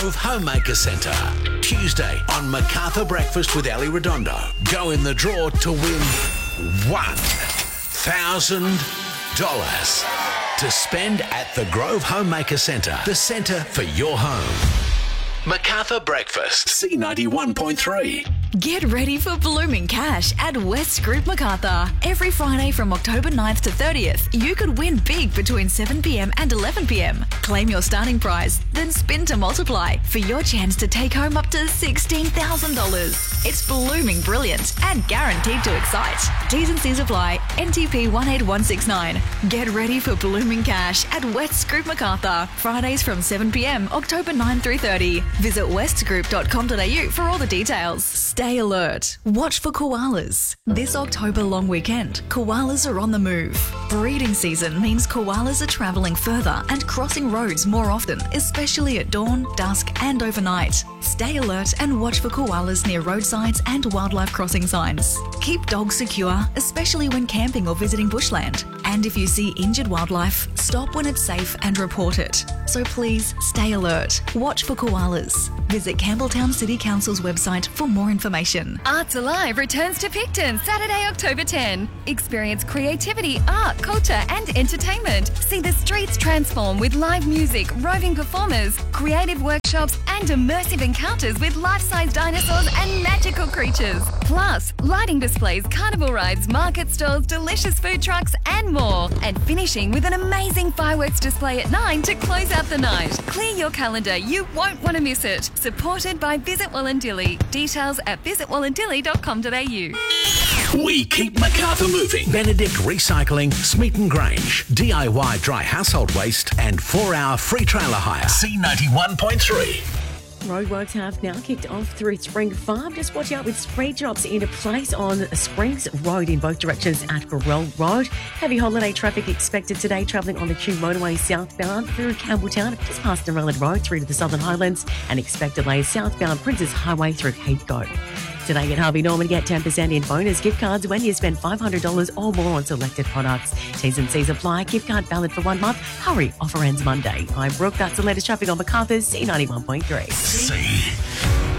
Grove Homemaker Centre. Tuesday on MacArthur Breakfast with Ali Redondo. Go in the draw to win $1,000 to spend at the Grove Homemaker Centre, the centre for your home. MacArthur Breakfast, C91.3. Get ready for blooming cash at West Group MacArthur. Every Friday from October 9th to 30th, you could win big between 7pm and 11pm. Claim your starting prize, then spin to multiply for your chance to take home up to $16,000. It's blooming brilliant and guaranteed to excite. T's and C's apply. NTP 18169. Get ready for blooming cash at West Group MacArthur. Fridays from 7pm, October 9 through 30. Visit westgroup.com.au for all the details. Stay alert. Watch for koalas. This October long weekend, koalas are on the move. Breeding season means koalas are travelling further and crossing roads more often, especially at dawn, dusk and overnight. Stay alert and watch for koalas near roadsides and wildlife crossing signs. Keep dogs secure, especially when camping or visiting bushland. And if you see injured wildlife, stop when it's safe and report it. So please stay alert. Watch for koalas. Visit Campbelltown City Council's website for more information. Arts Alive returns to Picton Saturday, October 10. Experience creativity, art, culture and entertainment. See the streets transform with live music, roving performers, creative workshops and immersive encounters with life-size dinosaurs and magical creatures. Plus, lighting displays, carnival rides, market stalls, delicious food trucks and more. And finishing with an amazing fireworks display at 9 to close out the night. Clear your calendar, you won't want to miss it. Supported by Visit Wollondilly. Details at visitwollondilly.com.au. We keep MacArthur moving. Benedict Recycling, Smeaton Grange, DIY dry household waste and 4-hour free trailer hire. C91.3. Roadworks have now kicked off through Spring Farm. Just watch out with speed jobs in place on Springs Road in both directions at Gorell Road. Heavy holiday traffic expected today travelling on the Tube Motorway southbound through Campbelltown, just past Narellan Road through to the Southern Highlands, and expect delays southbound Princes Highway through Heathcote. Today at Harvey Norman, get 10% in bonus gift cards when you spend $500 or more on selected products. T's and C's apply. Gift card valid for 1 month. Hurry, offer ends Monday. I'm Brooke. That's the latest traffic on MacArthur's C91.3. C.